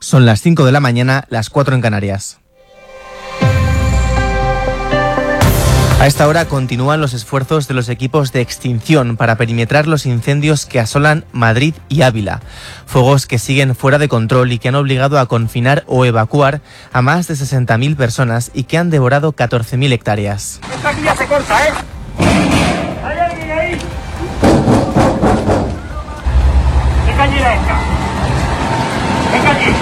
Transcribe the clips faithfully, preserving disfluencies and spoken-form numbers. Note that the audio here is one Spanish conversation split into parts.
Son las cinco de la mañana, las cuatro en Canarias. A esta hora continúan los esfuerzos de los equipos de extinción para perimetrar los incendios que asolan Madrid y Ávila. Fuegos que siguen fuera de control y que han obligado a confinar o evacuar a más de sesenta mil personas y que han devorado catorce mil hectáreas. Esta aquí ya se corta, ¿eh? ¿Hay alguien ahí? ¿Qué calle era esta? ¿Qué calle?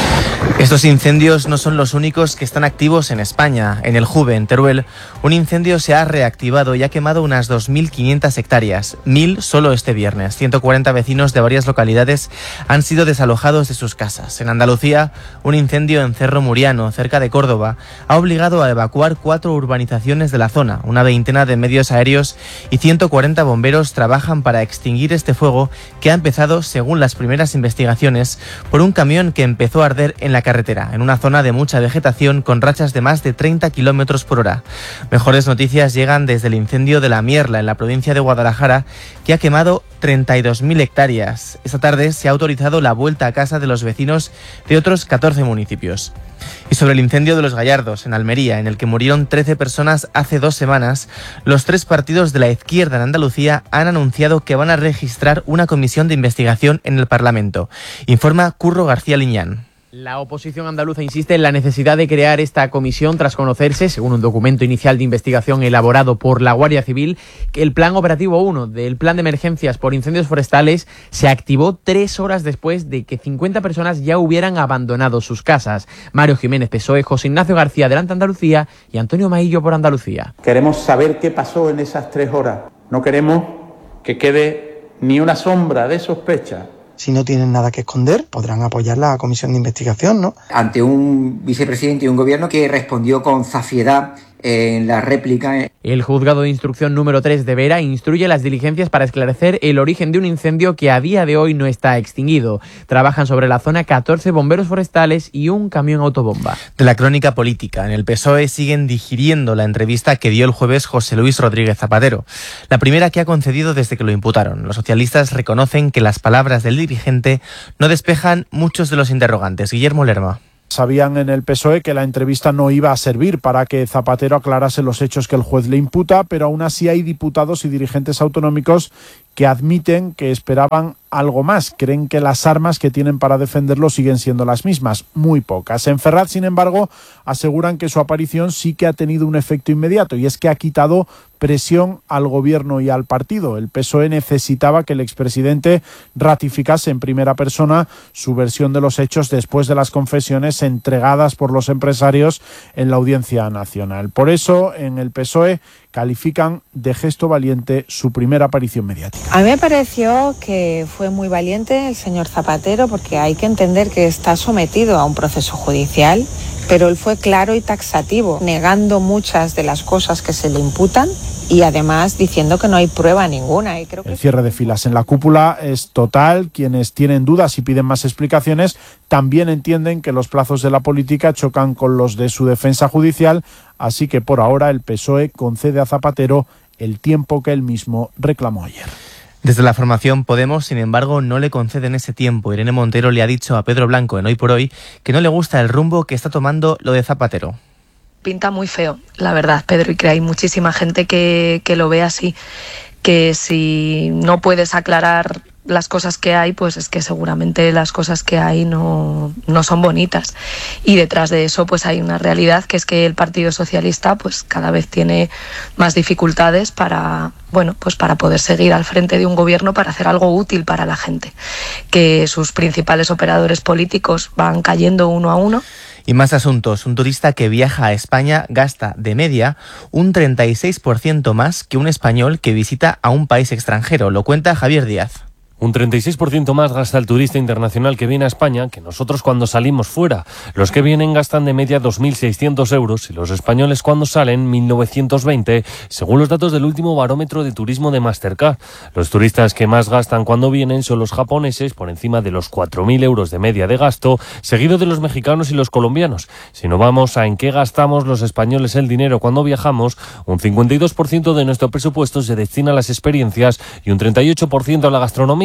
Estos incendios no son los únicos que están activos en España. En el Juve, en Teruel, un incendio se ha reactivado y ha quemado unas dos mil quinientas hectáreas, mil solo este viernes. ciento cuarenta vecinos de varias localidades han sido desalojados de sus casas. En Andalucía, un incendio en Cerro Muriano, cerca de Córdoba, ha obligado a evacuar cuatro urbanizaciones de la zona. Una veintena de medios aéreos y ciento cuarenta bomberos trabajan para extinguir este fuego que ha empezado, según las primeras investigaciones, por un camión que empezó a arder en la carretera, en una zona de mucha vegetación con rachas de más de treinta kilómetros por hora. Mejores noticias llegan desde el incendio de La Mierla, en la provincia de Guadalajara, que ha quemado treinta y dos mil hectáreas. Esta tarde se ha autorizado la vuelta a casa de los vecinos de otros catorce municipios. Y sobre el incendio de Los Gallardos, en Almería, en el que murieron trece personas hace dos semanas, los tres partidos de la izquierda en Andalucía han anunciado que van a registrar una comisión de investigación en el Parlamento. Informa Curro García Liñán. La oposición andaluza insiste en la necesidad de crear esta comisión tras conocerse, según un documento inicial de investigación elaborado por la Guardia Civil, que el Plan Operativo uno del Plan de Emergencias por Incendios Forestales se activó tres horas después de que cincuenta personas ya hubieran abandonado sus casas. Mario Jiménez, P S O E, José Ignacio García, Adelante Andalucía, y Antonio Maillo, por Andalucía. Queremos saber qué pasó en esas tres horas. No queremos que quede ni una sombra de sospecha. Si no tienen nada que esconder, podrán apoyar la comisión de investigación, ¿no? Ante un vicepresidente y un gobierno que respondió con zafiedad en la réplica. El juzgado de instrucción número tres de Vera instruye las diligencias para esclarecer el origen de un incendio que a día de hoy no está extinguido. Trabajan sobre la zona catorce bomberos forestales y un camión autobomba. De la crónica política, en el P S O E siguen digiriendo la entrevista que dio el jueves José Luis Rodríguez Zapatero, la primera que ha concedido desde que lo imputaron. Los socialistas reconocen que las palabras del dirigente no despejan muchos de los interrogantes. Guillermo Lerma. Sabían en el P S O E que la entrevista no iba a servir para que Zapatero aclarase los hechos que el juez le imputa, pero aún así hay diputados y dirigentes autonómicos que admiten que esperaban algo más. Creen que las armas que tienen para defenderlo siguen siendo las mismas, muy pocas. En Ferraz, sin embargo, aseguran que su aparición sí que ha tenido un efecto inmediato, y es que ha quitado presión al gobierno y al partido. El P S O E necesitaba que el expresidente ratificase en primera persona su versión de los hechos después de las confesiones entregadas por los empresarios en la Audiencia Nacional. Por eso, en el P S O E califican de gesto valiente su primera aparición mediática. A mí me pareció que fue muy valiente el señor Zapatero, porque hay que entender que está sometido a un proceso judicial, pero él fue claro y taxativo, negando muchas de las cosas que se le imputan y además diciendo que no hay prueba ninguna. Y creo que... El cierre de filas en la cúpula es total. Quienes tienen dudas y piden más explicaciones también entienden que los plazos de la política chocan con los de su defensa judicial, así que por ahora el P S O E concede a Zapatero el tiempo que él mismo reclamó ayer. Desde la formación Podemos, sin embargo, no le conceden ese tiempo. Irene Montero le ha dicho a Pedro Blanco en Hoy por Hoy que no le gusta el rumbo que está tomando lo de Zapatero. Pinta muy feo, la verdad, Pedro, y que hay muchísima gente que, que lo ve así, que si no puedes aclarar las cosas que hay, pues es que seguramente las cosas que hay no, no son bonitas. Y detrás de eso pues hay una realidad, que es que el Partido Socialista pues cada vez tiene más dificultades para, bueno, pues para poder seguir al frente de un gobierno, para hacer algo útil para la gente. Que sus principales operadores políticos van cayendo uno a uno. Y más asuntos. Un turista que viaja a España gasta de media un treinta y seis por ciento más que un español que visita a un país extranjero. Lo cuenta Javier Díaz. Un treinta y seis por ciento más gasta el turista internacional que viene a España que nosotros cuando salimos fuera. Los que vienen gastan de media dos mil seiscientos euros y los españoles cuando salen mil novecientos veinte, según los datos del último barómetro de turismo de Mastercard. Los turistas que más gastan cuando vienen son los japoneses, por encima de los cuatro mil euros de media de gasto, seguido de los mexicanos y los colombianos. Si no vamos a en qué gastamos los españoles el dinero cuando viajamos, un cincuenta y dos por ciento de nuestro presupuesto se destina a las experiencias y un treinta y ocho por ciento a la gastronomía.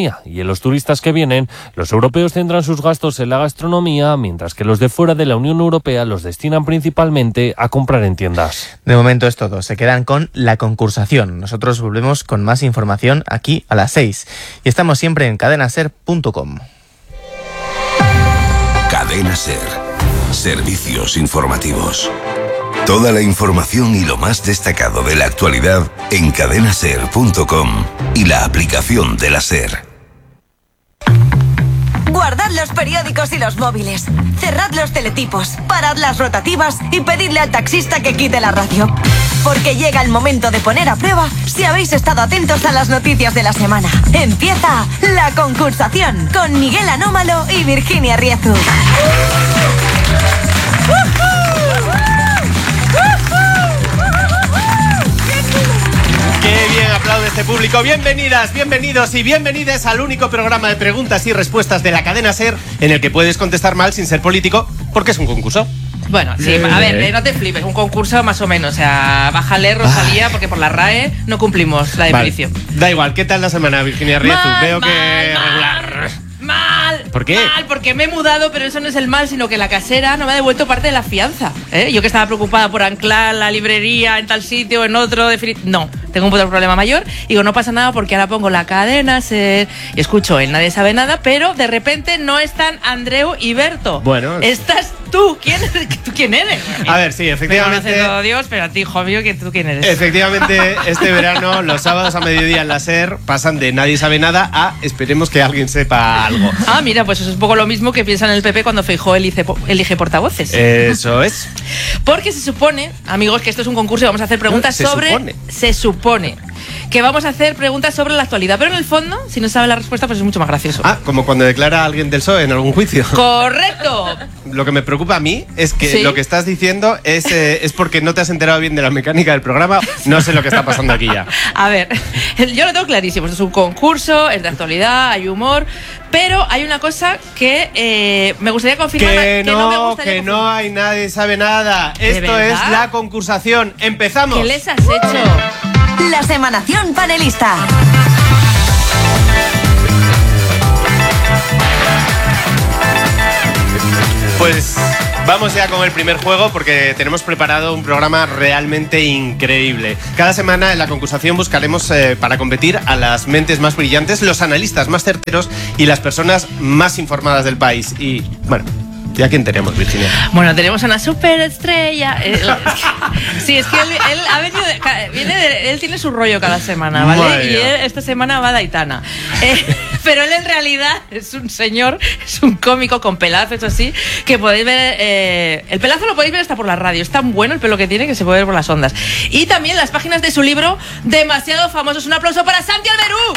economía y en los turistas que vienen, los europeos centran sus gastos en la gastronomía, mientras que los de fuera de la Unión Europea los destinan principalmente a comprar en tiendas. De momento es todo, se quedan con la concursación. Nosotros volvemos con más información aquí a las seis y estamos siempre en cadena ser punto com. Cadena Ser. Servicios informativos. Toda la información y lo más destacado de la actualidad en cadena ser punto com y la aplicación de la SER. Guardad los periódicos y los móviles. Cerrad los teletipos, parad las rotativas y pedidle al taxista que quite la radio. Porque llega el momento de poner a prueba si habéis estado atentos a las noticias de la semana. Empieza la concursación con Miguel Anómalo y Virginia Riezu. ¡Qué bien aplaude este público! Bienvenidas, bienvenidos y bienvenidas al único programa de preguntas y respuestas de la cadena SER en el que puedes contestar mal sin ser político, porque es un concurso. Bueno, sí, a ver, eh, no te flipes, un concurso más o menos, o sea, bájale Rosalía, porque por la RAE no cumplimos la definición. Vale. Da igual, ¿qué tal la semana, Virginia Riezu? Mal, Veo mal, que mal. regular. Mal. ¿Por qué? Mal, porque me he mudado, pero eso no es el mal, sino que la casera no me ha devuelto parte de la fianza. ¿eh? Yo que estaba preocupada por anclar la librería en tal sitio o en otro, no, tengo un problema mayor. Digo, no pasa nada porque ahora pongo la cadena SER y escucho en Nadie Sabe Nada, pero de repente no están Andreu y Berto. Bueno. Estás tú. ¿Quién, ¿Tú quién eres? A ver, sí, efectivamente. Me conoce todo Dios, pero a ti, hijo mío, que tú quién eres. Efectivamente, este verano, los sábados a mediodía en la SER pasan de Nadie Sabe Nada a esperemos que alguien sepa algo. Ah, mira, pues eso es un poco lo mismo que piensan en el P P cuando Feijóo elige, elige portavoces. Eso es. Porque se supone, amigos, que esto es un concurso y vamos a hacer preguntas se sobre... Supone. Se supone. Que vamos a hacer preguntas sobre la actualidad. Pero en el fondo, si no sabe la respuesta, pues es mucho más gracioso. Ah, como cuando declara a alguien del P S O E en algún juicio. ¡Correcto! Lo que me preocupa a mí es que ¿Sí? lo que estás diciendo es, eh, es porque no te has enterado bien de la mecánica del programa. No sé lo que está pasando aquí ya. A ver, yo lo tengo clarísimo. Esto es un concurso, es de actualidad, hay humor. Pero hay una cosa que eh, me gustaría confirmar. Que, que no, no, me gustaría que confirmar. no hay nadie sabe nada. Esto verdad? es la concursación. ¡Empezamos! ¿Qué les has hecho? La semanación panelista. Pues vamos ya con el primer juego porque tenemos preparado un programa realmente increíble. Cada semana en la concursación buscaremos eh, para competir a las mentes más brillantes, los analistas más certeros y las personas más informadas del país. Y bueno, ¿ya quién tenemos, Virginia? Bueno, tenemos a una superestrella. Sí, es que él, él ha venido de, viene de, él tiene su rollo cada semana, ¿vale? Madre y él, esta semana va de Aitana. Eh, pero él en realidad es un señor, es un cómico con pelazo, eso sí, que podéis ver. Eh, el pelazo lo podéis ver hasta por la radio. Es tan bueno el pelo que tiene que se puede ver por las ondas. Y también las páginas de su libro, Demasiado Famosos. Un aplauso para Santi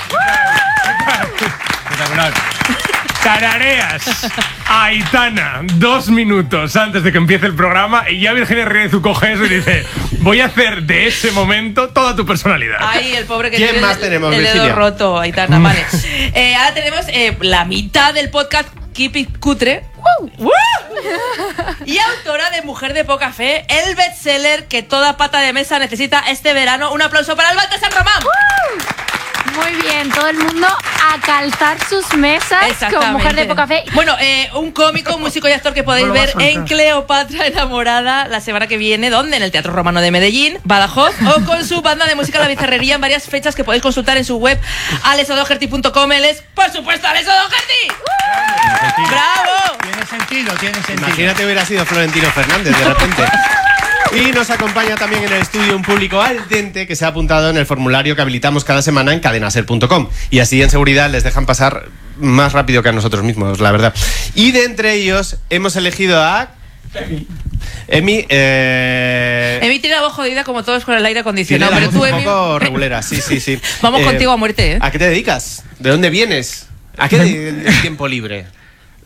Alberú. Espectacular. Tarareas Aitana dos minutos antes de que empiece el programa y ya Virginia Riezu coge eso y dice: voy a hacer de ese momento toda tu personalidad. Ay, el pobre que ¿Quién tiene más el, tenemos, el dedo Virginia? roto, Aitana, vale. Eh, ahora tenemos eh, la mitad del podcast Keep It Cutre. ¡Woo! ¡Woo! Y autora de Mujer de Poca Fe, el bestseller que toda pata de mesa necesita este verano. Un aplauso para el Baltasar Román. Muy bien, todo el mundo a calzar sus mesas con Mujer de Poca Fe. Bueno, eh, un cómico, músico y actor que podéis No lo ver vas a en soltar. Cleopatra Enamorada la semana que viene. ¿Dónde? En el Teatro Romano de Medellín, Badajoz, o con su banda de música La Bizarrería en varias fechas que podéis consultar en su web alex o'doherty punto com. Él es, por supuesto, Alex O'Doherty. ¡Bravo! Tiene sentido, tiene sentido. Imagínate hubiera sido Florentino Fernández de repente. Y nos acompaña también en el estudio un público al dente que se ha apuntado en el formulario que habilitamos cada semana en cadena ser punto com. Y así en seguridad les dejan pasar más rápido que a nosotros mismos, la verdad. Y de entre ellos hemos elegido a... Emi... Eh... Emi tiene la voz jodida como todos con el aire Tiene acondicionado. la Pero voz tú, un Emi... poco regulera, sí, sí, sí. Vamos Eh, contigo a muerte, ¿eh? ¿A qué te dedicas? ¿De dónde vienes? ¿A qué de- el tiempo libre?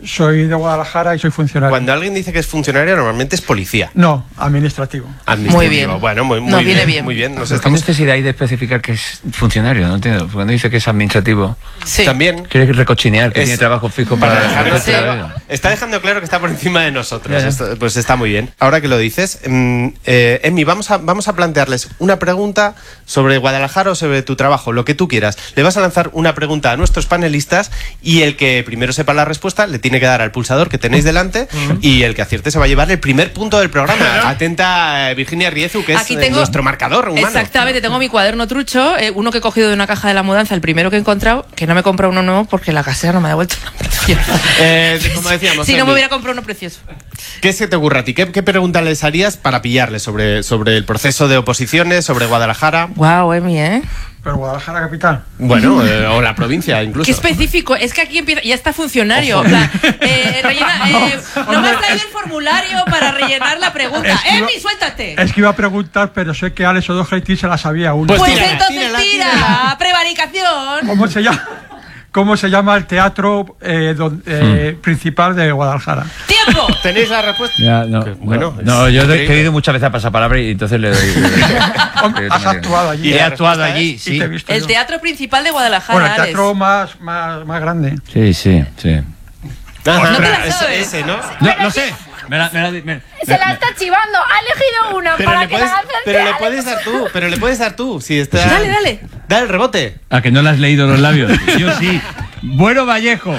soy de Guadalajara y soy funcionario. Cuando alguien dice que es funcionario, normalmente es policía. No, administrativo. Administrativo. Muy bien. Bueno, muy, muy Nos bien, viene bien. Muy bien. Nos ¿Qué estamos... necesidad hay de especificar que es funcionario? No entiendo. Cuando dice que es administrativo. Sí. También. Quiere recochinear que Es- tiene trabajo fijo para, Para dejarlo para la claro. vida. Está dejando claro que está por encima de nosotros. Ya, ya. Esto, pues está muy bien. Ahora que lo dices, mm, eh, Emi, vamos a, vamos a plantearles una pregunta sobre Guadalajara o sobre tu trabajo, lo que tú quieras. Le vas a lanzar una pregunta a nuestros panelistas y el que primero sepa la respuesta le tiene que dar al pulsador que tenéis delante y el que acierte se va a llevar el primer punto del programa. Atenta, eh, Virginia Riezu, que Aquí es tengo- eh, nuestro marcador humano. Exactamente, tengo mi cuaderno trucho, eh, uno que he cogido de una caja de la mudanza, el primero que he encontrado, que no me he comprado uno nuevo porque la casera no me ha devuelto una preciosa. Eh, como decíamos, Si no Emi, me hubiera comprado uno precioso. ¿qué se te ocurre a ti? ¿Qué, qué pregunta les harías para pillarles sobre, sobre el proceso de oposiciones, sobre Guadalajara? Wow, Emi, ¿eh? Pero Guadalajara capital. Bueno, eh, o la provincia incluso. Qué específico, es que aquí empieza, ya está funcionario. Ojo. En plan, eh, rellena, eh, no me has traído el formulario para rellenar la pregunta. Es que iba- ¡Emi, suéltate! Es que iba a preguntar, pero sé que Alex O'Doherty se la sabía aún. Pues, entonces tira, prevaricación. ¿Cómo se llama? ¿Cómo se llama el teatro eh, don- eh, principal de Guadalajara? ¡Tiempo! ¿Tenéis la respuesta? Ya, no, bueno, no, no, es yo he increíble. querido muchas veces a pasapalabra y entonces le doy. le doy- Has actuado allí. He ¿La actuado respuesta allí, es? sí. Y te he visto El yo. teatro principal de Guadalajara, Bueno, el Alex. teatro más, más, más grande. Sí, sí, sí. Ajá, No te la ese, sabes. ese, ¿no? No, lo sé. Me la, me la- me- Se la está chivando. Ha elegido una Pero para le que puedes, la acierte pero le Alex. puedes dar tú, pero le puedes dar tú. Si está... Dale, dale. Dale el rebote. ¿A que no le has leído los labios? Yo sí. Bueno, Vallejo.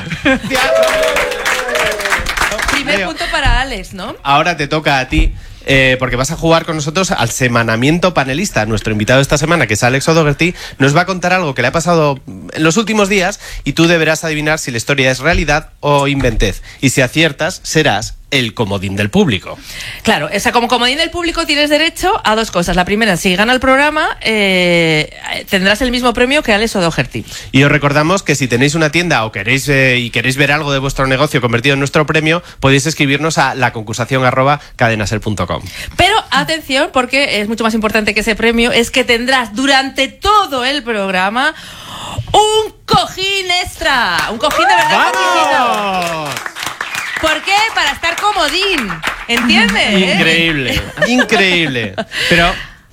Primer Leo. punto para Alex, ¿no? Ahora te toca a ti. eh, porque vas a jugar con nosotros al semanamiento panelista. Nuestro invitado esta semana, que es Alex O'Doherty, nos va a contar algo que le ha pasado en los últimos días y tú deberás adivinar si la historia es realidad o inventez. Y si aciertas, serás el comodín del público. Claro, o sea, como comodín del público tienes derecho a dos cosas. La primera, si gana el programa, eh, tendrás el mismo premio que Alex O'Doherty. Y os recordamos que si tenéis una tienda o queréis eh, y queréis ver algo de vuestro negocio convertido en nuestro premio, podéis escribirnos a la concursación arroba cadenaser punto com. Pero atención, porque es mucho más importante que ese premio, es que tendrás durante todo el programa un cojín extra. Un cojín de verdad. ¡Vamos! ¿Por qué? Para estar comodín. ¿Entiendes? Increíble, increíble. Pero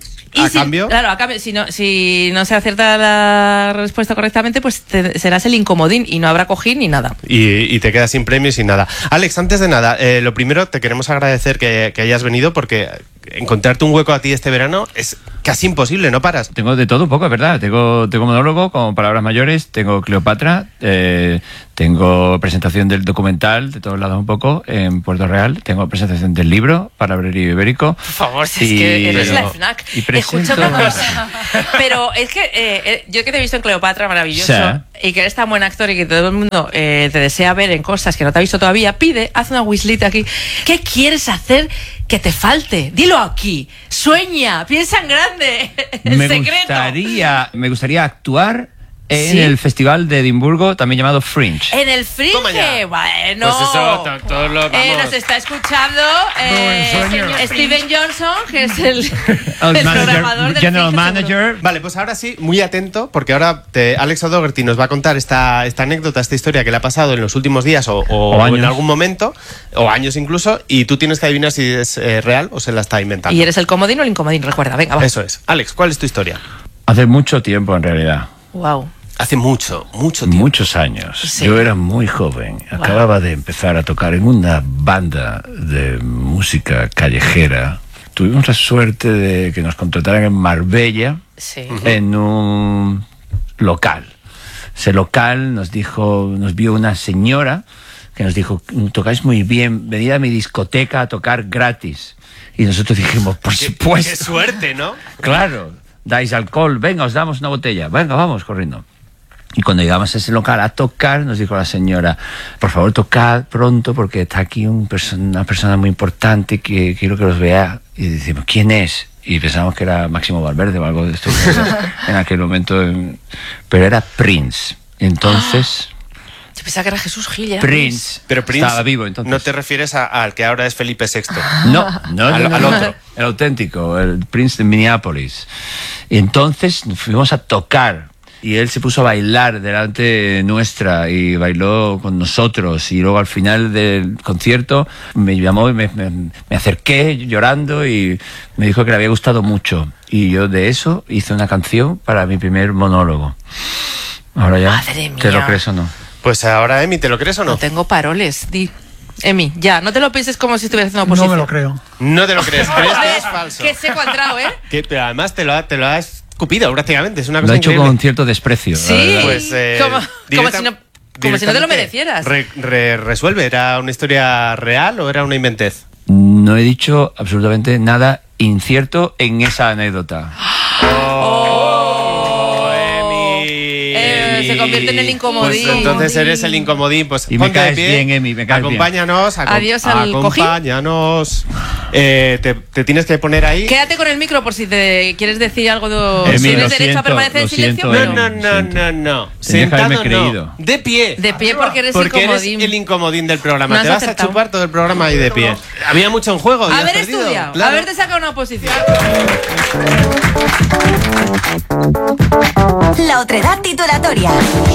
Y a si- cambio, Claro, a cambio, si no, si no se acierta la respuesta correctamente, pues te- serás el incomodín y no habrá cojín ni nada. y, y te quedas sin premio y sin nada. Alex, antes de nada, eh, lo primero, te queremos agradecer que, que hayas venido porque encontrarte un hueco a ti este verano es casi imposible, no paras. Tengo de todo un poco, es verdad. Tengo, tengo monólogo con palabras mayores, tengo Cleopatra, eh, tengo presentación del documental de todos lados un poco en Puerto Real, tengo presentación del libro para Brerio Ibérico. Por favor, si es Y- que eres pero- la FNAC. y presento- Escucha una cosa. Pero es que eh, eh, yo que te he visto en Cleopatra, maravilloso, Sí. y que eres tan buen actor y que todo el mundo eh, te desea ver en cosas que no te ha visto todavía, pide, haz una wishlist aquí. ¿Qué quieres hacer que te falte? Dilo aquí. Sueña, piensa en grande. El me secreto. gustaría, me gustaría actuar en ¿Sí? el festival de Edimburgo, también llamado Fringe. En el Fringe, bueno. Pues eso, to- todos los- Eh, vamos. nos está escuchando eh, Buen sueño. Steven Johnson, que es el, El el manager, programador del general Fringe, manager. Vale, pues ahora sí, muy atento, porque ahora te- Alex O'Doherty nos va a contar esta, esta anécdota, esta historia que le ha pasado en los últimos días o, o- O o en años. algún momento, o años incluso, y tú tienes que adivinar si es eh, real o se la está inventando. Y eres el comodín o el incomodín, recuerda, venga, va. Eso es. Alex, ¿cuál es tu historia? Hace mucho tiempo, en realidad. Wow. Hace mucho, mucho tiempo. Muchos años. Sí. Yo era muy joven. Acababa de empezar a tocar en una banda de música callejera. Tuvimos la suerte de que nos contrataran en Marbella, Sí. en un local. Ese local nos dijo, nos vio una señora que nos dijo, tocáis muy bien, venid a mi discoteca a tocar gratis. Y nosotros dijimos, por supuesto. Qué suerte, ¿no? Claro, dais alcohol, venga, os damos una botella, venga, vamos, corriendo. Y cuando llegamos a ese local a tocar, nos dijo la señora, por favor, tocad pronto porque está aquí un perso- una persona muy importante que quiero que los vea. Y decimos, ¿quién es? Y pensamos que era Máximo Valverde o algo de esto en aquel momento. en- Pero era Prince. Entonces, Yo pensaba que era Jesús Gil. ya. Prince, Pero Prince, estaba vivo entonces. no te refieres a- al que ahora es Felipe sexto. No, no, Al- no, no, al no, otro. el auténtico, el Prince de Minneapolis. Y entonces nos fuimos a tocar y él se puso a bailar delante nuestra y bailó con nosotros, y luego al final del concierto me llamó y me, me, me acerqué llorando y me dijo que le había gustado mucho, y yo de eso hice una canción para mi primer monólogo. Ahora ya, Madre mía. ¿te lo crees o no? Pues ahora, Emi, ¿te lo crees o no? No tengo paroles, di. Emi, ya, no te lo pienses como si estuvieras haciendo oposición. No me lo creo. No te lo crees, crees que es falso. Que seco ha entrado, ¿eh? Que, pero además te lo, ha, te lo has escupido prácticamente, es una cosa Lo ha hecho increíble. con cierto desprecio. Sí, Pues, eh, como, como, directa- si no, como si no te lo directamente, merecieras. Re, re- resuelve, ¿era una historia real o era una inventez? No he dicho absolutamente nada incierto en esa anécdota. Eh, se convierte en el incomodín. Pues entonces eres el incomodín. Pues Y me ponte de caes pie, bien, Emi, me caes bien. acompáñanos, acom- Adiós al cojín. acompáñanos. Eh, te, te tienes que poner ahí. Quédate con el micro por si te quieres decir algo de... Emi, ¿Tienes lo derecho siento, a permanecer en lo silencio? siento, No, Emi. no, no, no, no. Tenías que haberme Sentado creído. no. De pie. De pie porque eres Porque eres incomodín. el incomodín del programa. No has Te vas acertado. a chupar todo el programa ahí de pie. Había mucho en juego. y has Haber perdido. estudiado, Claro. haberte sacado una oposición. La otredad titulatoria.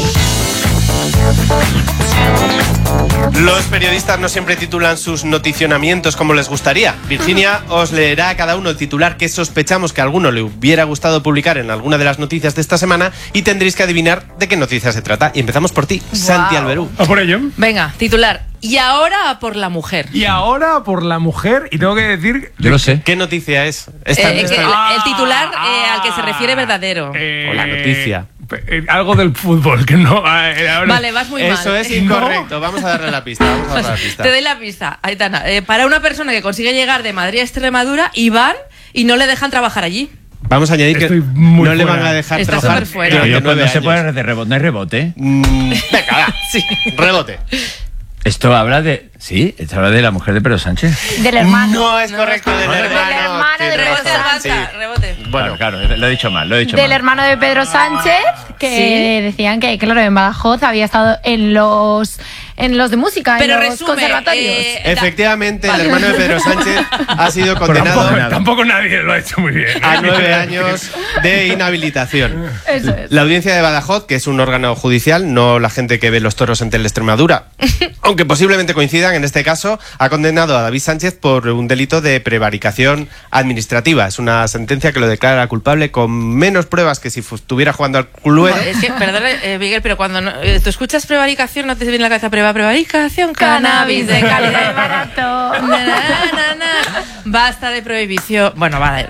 Los periodistas no siempre titulan sus noticionamientos como les gustaría. Virginia os leerá a cada uno el titular que sospechamos que a alguno le hubiera gustado publicar en alguna de las noticias de esta semana y tendréis que adivinar de qué noticia se trata. Y empezamos por ti, Santi Alberú. ¿A por ello? Venga, titular. Y ahora a por la mujer. Y ahora por la mujer, y tengo que decir... Yo lo sé. ¿Qué noticia es? Esta, Eh, esta- que el, el titular eh, al que se refiere verdadero. eh, o la noticia. eh, algo del fútbol, que no... eh, ahora- Vale, vas muy mal. Eso es incorrecto. Vamos a darle la pista. Vamos a darle la pista. Te doy la pista, Aitana. Eh, para una persona que consigue llegar de Madrid a Extremadura y van y no le dejan trabajar allí. Vamos a añadir Estoy que muy no le fuera. van a dejar Está trabajar súper fuera. durante Pero yo, pues, nueve no se años. puede de rebote, no hay rebote. Mm, venga, va. Sí. Rebote. Esto habla de... Sí, esto habla de la mujer de Pedro Sánchez. Del hermano. No es correcto, del Del hermano. hermano de Tienes Pedro razón, Rebote, sí. Almanza, rebote. Bueno, Claro, claro, lo he dicho mal, lo he dicho Del mal. hermano de Pedro Sánchez, que decían que, claro, en Badajoz había estado en los en los de música, Pero en los resume, conservatorios. eh, efectivamente, el hermano de Pedro Sánchez ha sido Pero condenado tampoco, tampoco nadie lo ha hecho muy bien. ¿eh? a nueve años de inhabilitación. Eso es. La audiencia de Badajoz, que es un órgano judicial, no la gente que ve los toros en Teleextremadura, aunque posiblemente coincidan, en este caso, ha condenado a David Sánchez por un delito de prevaricación administrativa. Es una sentencia que lo declara culpable con menos pruebas que si fu- estuviera jugando al Cluedo. Es que, perdón, eh, Miguel, pero cuando no- eh, tú escuchas prevaricación, no te viene a la cabeza preva, prevaricación, cannabis de calidad y barato. Na, na, na, na. Basta de prohibición. Bueno, vale.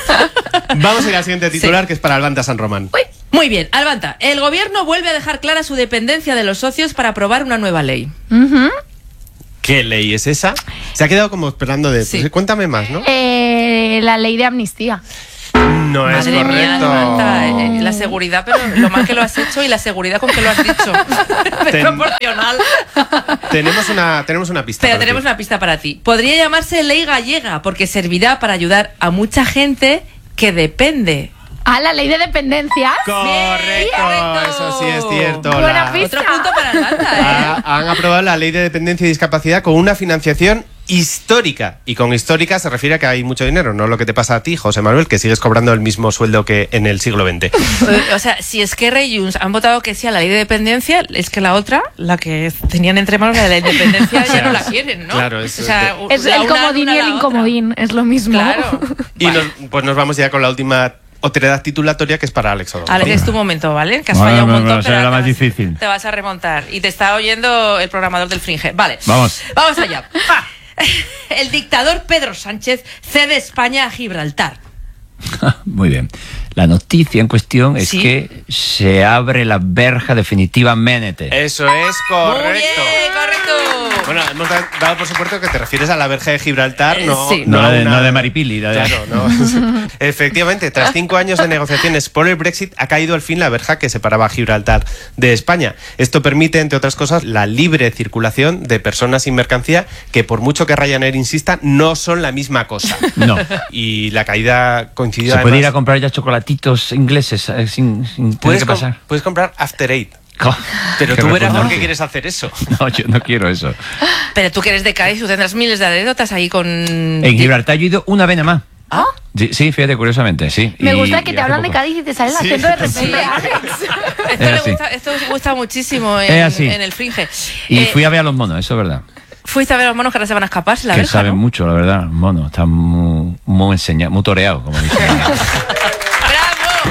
Vamos a ir al siguiente titular, que es para Albanta San Román. Uy, muy bien, Albanta. El gobierno vuelve a dejar clara su dependencia de los socios para aprobar una nueva ley. Ujú. ¿Qué ley es esa? Se ha quedado como esperando de... Sí. pues, cuéntame más, ¿no? Eh, la ley de amnistía. No es Madre mía, correcto. Albanta, eh, la seguridad, pero lo mal que lo has hecho y la seguridad con que lo has dicho. Es Ten- proporcional. Tenemos una, tenemos una pista. Pero para tenemos ti. una pista para ti. Podría llamarse ley gallega porque servirá para ayudar a mucha gente que depende. Ah, la ley de dependencias. Correcto, correcto. eso sí es cierto. Buena La- pista. Otro punto para Albanta, ¿eh? Ha- han aprobado la ley de dependencia y discapacidad con una financiación histórica. Y con histórica se refiere a que hay mucho dinero, no lo que te pasa a ti, José Manuel, que sigues cobrando el mismo sueldo que en el siglo veinte. Eh, O sea, si Esquerra y Junts han votado que sí a la ley de dependencia, es que la otra, la que tenían entre manos, la de la independencia, ya no la quieren, ¿no? Claro, es- o sea, Es la el una comodín una y a el la incomodín, es lo mismo. Claro. Y nos, pues nos vamos ya con la última otredad titulatoria, que es para Alex Odón. Alex, es tu momento, ¿vale? Que has Bueno, fallado un bueno, montón, será pero la te más vas- difícil. Te vas a remontar. Y te está oyendo el programador del Fringe. Vale. Vamos. Vamos allá. ¡Pa! El dictador Pedro Sánchez cede España a Gibraltar. Muy bien. La noticia en cuestión es Sí. que se abre la verja definitivamente. Eso es correcto. Muy bien, correcto. Bueno, hemos da- dado por supuesto que te refieres a la verja de Gibraltar, Eh, no, sí. No, a la de, una- no de Maripili, la de... Claro, no. Efectivamente, tras cinco años de negociaciones por el Brexit, ha caído al fin la verja que separaba a Gibraltar de España. Esto permite, entre otras cosas, la libre circulación de personas y mercancía que, por mucho que Ryanair insista, no son la misma cosa. No. Y la caída coincidió Se puede además- ir a comprar ya chocolatitos ingleses eh, sin, sin tener Puedes, que com- pasar. puedes comprar After Eight. Jo, Pero qué tú verás por repugnante. qué quieres hacer eso. No, yo no quiero eso. Pero tú que eres de Cádiz, tú tendrás miles de anécdotas ahí con... En Gibraltar yo he ido una vez nada más. ¿Ah? Sí, sí, fíjate, curiosamente, sí. Me Y- gusta que y te hace hablan de poco. Cádiz y te sale el Sí. acento de repente, Sí. Alex. Esto, Es le así. gusta, esto os gusta muchísimo Es en, así. en el Fringe. Y Eh, fui a ver a los monos, eso es verdad. Fuiste a ver a los monos que ahora se van a escapar, la que verja, saben ¿no? mucho, la verdad, monos. Están muy, muy enseñados, muy toreados, como dicen.